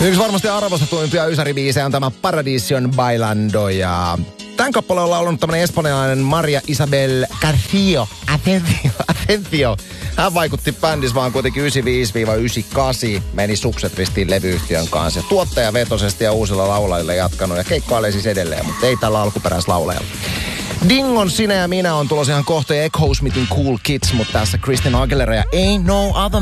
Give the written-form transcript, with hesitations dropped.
Yksi varmasti arvostetuimpia ysäribiisejä on tämä Paradision Bailando ja tämän kappaleen on laulunut tämmönen espanjalainen Maria Isabel García Atencio. Hän vaikutti bändissä vaan kuitenkin 95-98. Meni sukset ristiin levyyhtiön kanssa. Ja tuottaja vetosesti ja uusilla laulajilla jatkanut. Ja keikkailee siis edelleen, mutta ei tällä alkuperäislaulajalla. Dingon Sinä ja minä on tulossa ihan kohta ja Echo Smithin Cool Kids, mutta tässä Christina Aguilera ja Ain't No Other